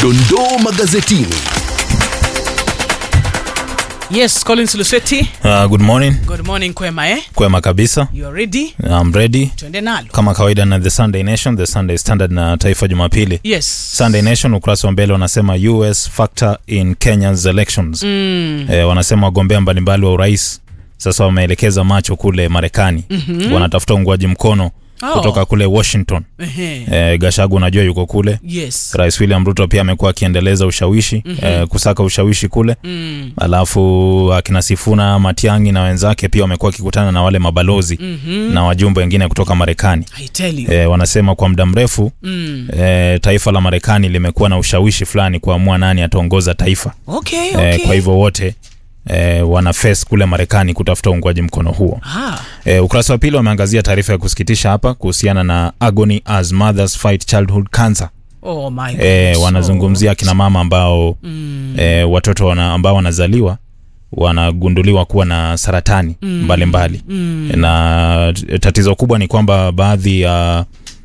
Dondoo magazetini. Yes, Collins Lusweti. Good morning. Good morning kwema Kwema kabisa. You are ready? I'm ready. Tuende nalo. Kama kawaida na The Sunday Nation, The Sunday Standard na Taifa Jumapili. Yes. Sunday Nation ukurasa wa mbele wanasema US factor in Kenya's elections. Wanasema wagombea mbalimbali wa urais sasa wameelekeza macho kule Marekani. Wanatafuta ungwaji mkono kutoka kule Washington. Gachagua unajua yuko kule. Yes. Rais William Ruto pia amekuwa akiendeleza ushawishi, kusaka ushawishi kule. Alafu akina Sifuna, Matiang'i na wenzake pia wamekuwa kikutana na wale mabalozi na wajumbe wengine kutoka Marekani. I tell you. Wanasema kwa muda mrefu taifa la Marekani limekuwa na ushawishi fulani kuamua nani ataongoza taifa. Okay. Kwa hivyo wote wana face kule Marekani kutafuta ungwaji mkono huo. Ukurasa wa pili wameangazia taarifa ya kusikitisha hapa kuhusiana na agony as mothers fight childhood cancer. Oh my God. Wanazungumzia kina mama ambao watoto ambao wanazaliwa wanagunduliwa kuwa na saratani mbalimbali. Na tatizo kubwa ni kwamba baadhi ya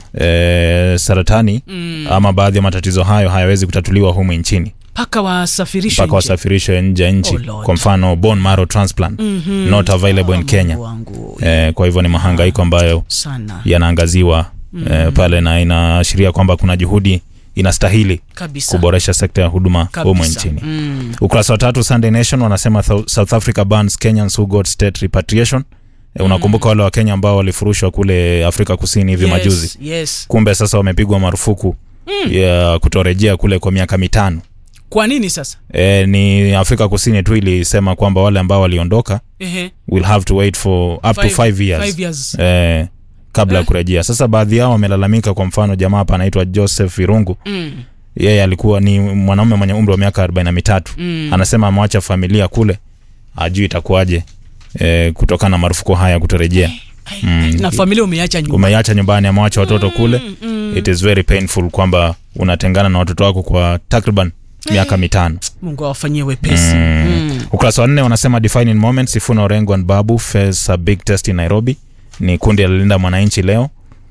saratani ama baadhi ya matatizo hayo hayawezi kutatuliwa humu nchini. Paka wasafirishwe nje nchi. Kwa mfano bone marrow transplant not available in Kenya. Kwa hivyo ni mahangaiko ambayo yanaangaziwa pale, na inaashiria kwamba kuna juhudi inastahili kuboresha sekta ya huduma humu nchini. Ukurasa wa 3 Sunday Nation wanasema South Africa bans Kenyans who got state repatriation. Unakumbuka wale wa Kenya ambao walifurushwa kule Afrika Kusini hivi majuzi. Kumbe sasa wamepigwa marufuku ya kutorejea kule kwa miaka 5. Kwa nini sasa? Ni Afrika Kusini tu ilisema kwamba wale ambao waliondoka will have to wait for up to 5 years. Kabla kurejea. Sasa baadhi yao wamelalamika, kwa mfano jamaa hapa anaitwa Joseph Irungu. Yeye alikuwa ni mwanaume mwenye umri wa miaka 43. Anasema ameacha familia kule, ajui itakuwaje kutokana na marufuku haya kutorejea. Na familia umeacha nyumbani, ameacha watoto kule. It is very painful kwamba unatengana na watoto wako kwa takriban miaka 5. Mungu awafanyie wepesi. Ukurasa wa 4 wanasema defining moments, Sifuna, Orengo and Babu face a big test in Nairobi. Ni kundi la Linda Mwananchi leo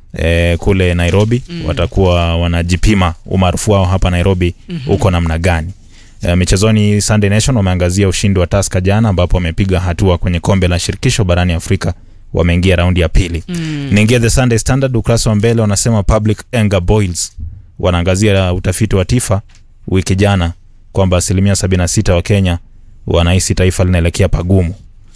kule Nairobi. Watakuwa wanajipima umaarufu wao hapa Nairobi uko namna gani. Michezoni, Sunday Nation wameangazia ushindi wa Tusker jana, ambapo wamepiga hatua kwenye kombe la shirikisho barani Afrika. Wameingia raundi ya pili. Niingia The Sunday Standard ukurasa wa mbele wanasema public anger boils. Wanaangazia utafiti wa TIFA wiki jana kwamba 76% wa Kenya wanahisi taifa linaelekea pagumu.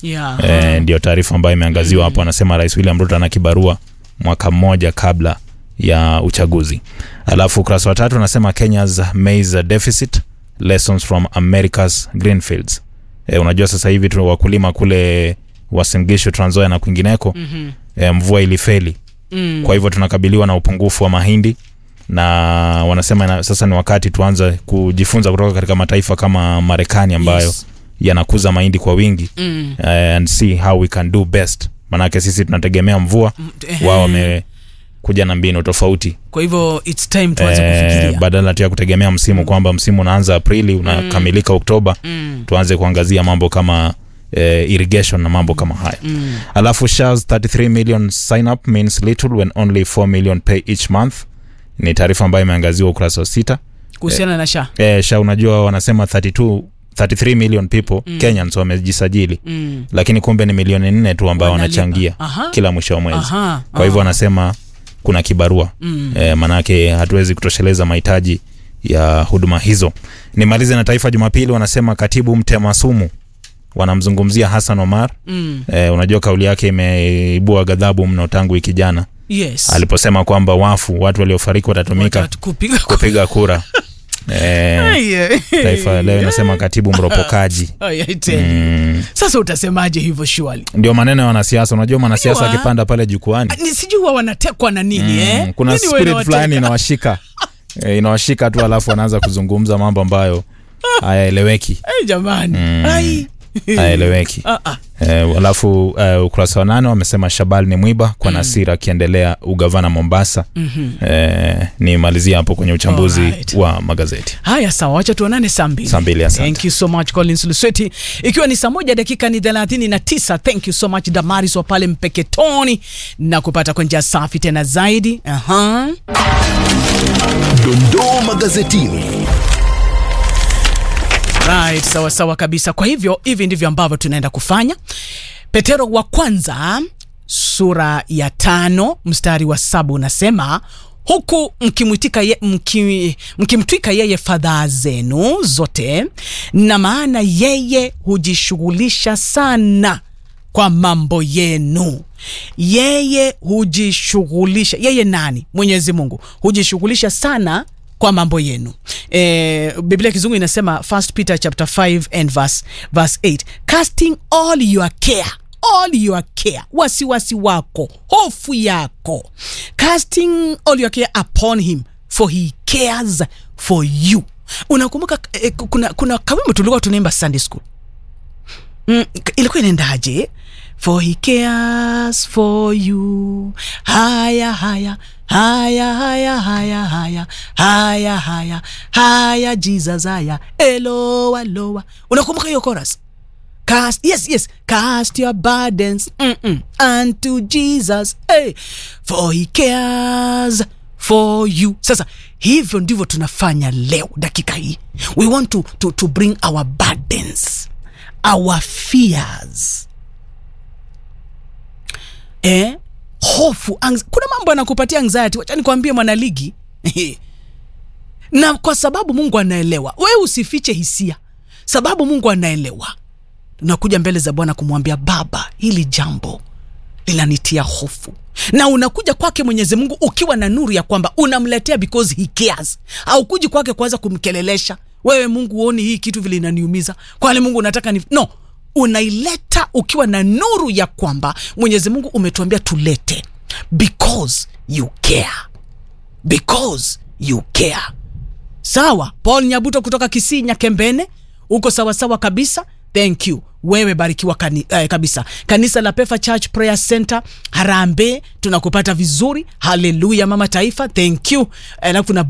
Ndio taarifa ambayo imeangaziwa hapo. Anasema Rais William Ruto ana kibarua mwaka mmoja kabla ya uchaguzi. Alafu ukurasa wa 3 anasema Kenya's maize deficit, lessons from America's greenfields. Unajua sasa hivi tu wakulima kule Uasin Gishu, Trans Nzoia na kwingineko mvua ilifeli. Kwa hivyo tunakabiliwa na upungufu wa mahindi, na wanasema sasa ni wakati tuanze kujifunza kutoka katika mataifa kama Marekani ambayo yanakuza mahindi kwa wingi, and see how we can do best. Manake sisi tunategemea mvua, wao wamekuja na mbinu tofauti. Kwa hivyo it's time tuanze kufikiria, badala ya kutegemea msimu kwamba msimu unaanza Aprili unakamilika Oktoba, tuanze kuangazia mambo kama irrigation na mambo kama haya. Alafu Shah's 33 million sign up means little when only 4 million pay each month. Ni taarifa ambayo imeangaziwa ukurasa wa 6 kuhusiana na Shah. Shah unajua wanasema 33 million people Kenyans wamejisajili, lakini kumbe ni milioni 4 tu ambao wanachangia kila mwisho wa mwezi. Kwa hivyo wanasema kuna kibarua. Manake hatuwezi kutosheleza mahitaji ya huduma hizo. Nimalize na Taifa Jumapili wanasema katibu Mtemasumu wanamzungumzia Hassan Omar. Unajua kauli yake imeibua ghadhabu mno tangu wiki jana. Aliposema kwamba watu waliofariki watatumika kupiga kura. Taifa leo inasema katibu mropokaji. Sasa utasemaje hivyo shwali? Ndio maneno ya wanasiasa. Unajua wanasiasa akipanda pale jukwani, nisijua wanatekwa na nini. Kuna nini spirit fulani inawashika. Inawashika tu, alafu anaanza kuzungumza mambo ambayo hayaeleweki. Jamani. Haeleweki. Alafu ukurasa wa 8 wamesema Shabal ni mwiba kwa Nasira akiendelea ugavana Mombasa. Ni malizia hapo kwenye uchambuzi wa magazeti. Haya sawa, acha tuonane saa 2. Thank you so much Collins Lusweti. Ikiwa ni saa 1 dakika ni 39. Thank you so much Damaris wa pale Mpeketoni na kupata kwa njia safi tena zaidi. Dondoo magazetini. Right, sawa sawa kabisa. Kwa hivyo hivi ndivyo ambavyo tunaenda kufanya. Petero wa kwanza sura ya 5 mstari wa 7 unasema, huku mkimtwika yeye fadhaa zenu zote, na maana yeye hujishughulisha sana kwa mambo yenu. Yeye hujishughulisha, yeye nani? Mwenyezi Mungu hujishughulisha sana kwa mambo yenu. Biblia Kizungu inasema 1 Peter chapter 5 and verse 8, casting all your care, wasiwasi wako, hofu yako, casting all your care upon him, for he cares for you. Unakumbuka kuna kawimbo tulikuwa tunaimba Sunday school, ilikuwa inaendaje? For he cares for you. Haya haya haya haya haya haya haya haya haya Jesus haya eloa loa. Unakumbuka hiyo chorus? Yes, cast your burdens unto Jesus, for he cares for you. Sasa hivyo ndivyo tunafanya leo dakika hii. We want to bring our burdens, our fears, hofu, kuna mambo yanakupatia anxiety. Wacha nikwambie mwanaligi na kwa sababu Mungu anaelewa, wewe usifiche hisia, sababu Mungu anaelewa. Unakuja mbele za Bwana kumwambia, Baba, hili jambo linanitia hofu. Na unakuja kwake Mwenyezi Mungu ukiwa na nuru ya kwamba unamletea because he cares. Au kuji kwake kwanza kumkelelesha, wewe Mungu uone hii kitu vile inaniumiza, kwani Mungu unataka ni no. Unaileta ukiwa na nuru ya kwamba Mwenyezi Mungu umetuambia tulete, because you care. Because you care. Sawa, Paul Nyabuto kutoka Kisinya Kembene, uko sawa sawa kabisa. Thank you. Wewe barikiwa kabisa. Kanisa la Pefa Church Prayer Center Harambee, tunakupata vizuri. Hallelujah mama taifa. Thank you. Alafu na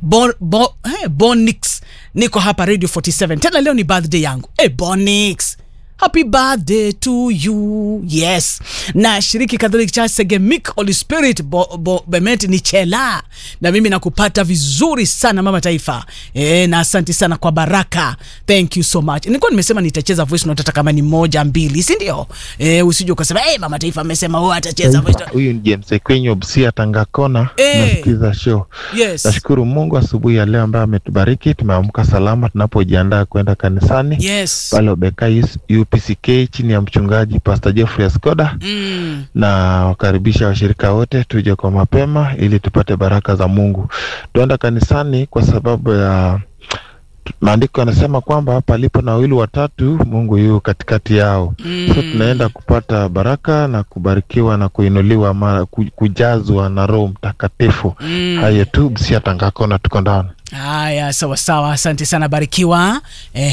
Bonix, niko hapa Radio 47. Tena leo ni birthday yangu. Bonix, happy birthday to you. Yes. Na Shiriki Catholic Church Segemik Holy Spirit Bemet ni Chela. Na mimi nakupata vizuri sana mama taifa. Na asante sana kwa baraka. Thank you so much. Nilikuwa nimesema nitacheza voice note hata kama ni 1 2, si ndio? Usije ukasema mama taifa amesema atacheza voice note. Huyu ni James Ekwenyo Busia Tangakona, nasikiza show. Yes. Nashukuru Mungu asubuhi ya leo ambaye ametubariki, tumeamka salama tunapojiandaa kwenda kanisani. Yes. Pale Bekai UPCK chini ya mchungaji Pastor Jeffrey Askoda. Na wakaribisha washirika wote tuje kwa mapema ili tupate baraka za Mungu. Tuenda kanisani kwa sababu ya maandiko yanasema kwamba palipo na wawili watatu Mungu yu katikati yao. So tunaenda kupata baraka na kubarikiwa na kuinuliwa mara kujazwa na Roho Mtakatifu. Hayo tu, Busia Tangakona tuko ndani. Haya, sawa sawa, asante sana, barikiwa.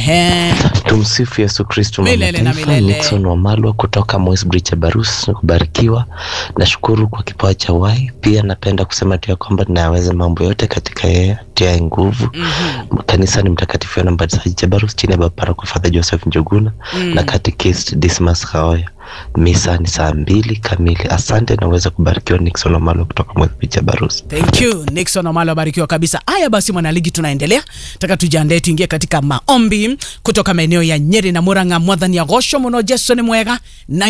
Tumsifu Yesu Kristo. Milele na milele. Nixon Wamalwa kutoka Moisbridge Barus, kubarikiwa. Nashukuru kwa kipawa cha uhai. Pia napenda kusema tu kwamba naweza mambo yote katika yeye tia nguvu. Kanisa ni Mtakatifu na Mbatizaji Barus chini ya Baba Father Joseph Njuguna na Catechist Dismas Kaoya. Misa ni saa 2 kamili. Asante na uweze kubarikiwa. Nixon Wamalwa kutoka Moisbridge Barus. Thank you Nixon Wamalwa, barikiwa kabisa. Haya basi mwanaligi, tunaendelea. Nataka tujiandae tuingie katika maombi kutoka maeneo ya Nyeri na Murang'a. Mwadhani ya Gosho Muno Jesu ni mwega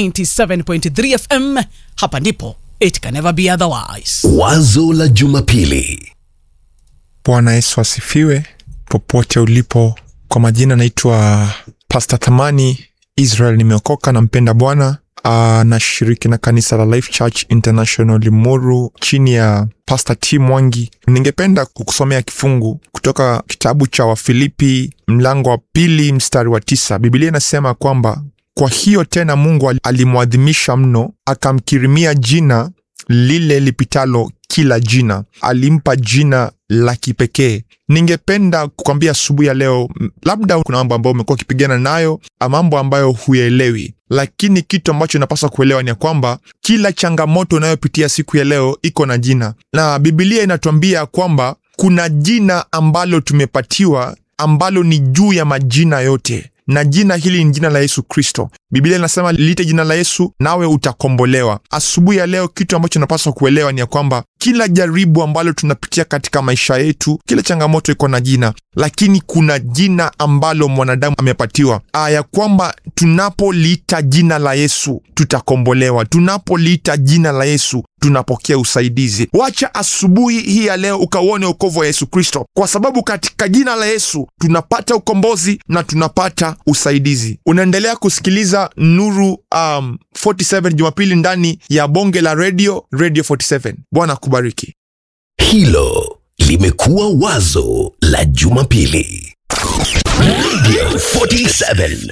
97.3 FM. Hapa ndipo it can never be otherwise. Wazo la Jumapili. Bwana Yesu asifiwe popote ulipo. Kwa majina naitwa Pastor Thamani Israel, nimeokoka na mpenda Bwana. Nashiriki na kanisa la Life Church International Limuru chini ya Pastor T Mwangi. Ningependa kukusomea kifungu kutoka kitabu cha Wafilipi mlango wa 2 mstari wa 9. Biblia inasema kwamba kwa hiyo tena Mungu alimwadhimisha mno, akamkirimia jina lile lipitalo kila jina, alimpa jina la kipekee. Ningependa kukwambia asubuhi ya leo, labda kuna mambo ambayo umekuwa ukipigana nayo, mambo ambayo huyaelewi, lakini kitu ambacho unapaswa kuelewa ni kwamba kila changamoto unayopitia siku ya leo iko na jina. Na Biblia inatuambia kwamba kuna jina ambalo tumepatiwa ambalo ni juu ya majina yote, na jina hili ni jina la Yesu Kristo. Biblia inasema liite jina la Yesu nawe utakombolewa. Asubuhi ya leo kitu ambacho napaswa kuelewa ni ya kwamba kila jaribu ambalo tunapitia katika maisha yetu, kila changamoto iko na jina, lakini kuna jina ambalo mwanadamu amepatiwa, ya kwamba tunapoliita jina la Yesu tutakombolewa. Tunapoliita jina la Yesu tunapokea usaidizi. Wacha asubuhi hii ya leo ukauone wokovu wa Yesu Kristo, kwa sababu katika jina la Yesu tunapata ukombozi na tunapata usaidizi. Unaendelea kusikiliza Nuru 47 Jumapili ndani ya bonge la Radio 47. Bwana kubariki. Hilo limekuwa wazo la Jumapili. Radio 47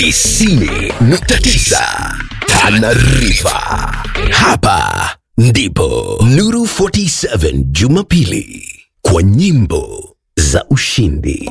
90.9 Tana River. Hapa ndipo Nuru 47 Jumapili kwa nyimbo za ushindi.